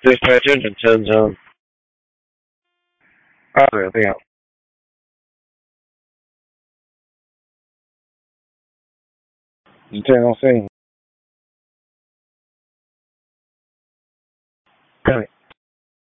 Please pay attention, Tenzin. Yeah. You tell what I'm saying.